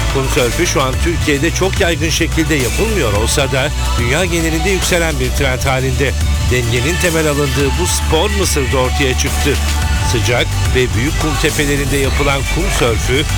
Kum sörfü şu an Türkiye'de çok yaygın şekilde yapılmıyor olsa da dünya genelinde yükselen bir trend halinde. Dengenin temel alındığı bu spor Mısır'da ortaya çıktı. Sıcak ve büyük kum tepelerinde yapılan kum sörfü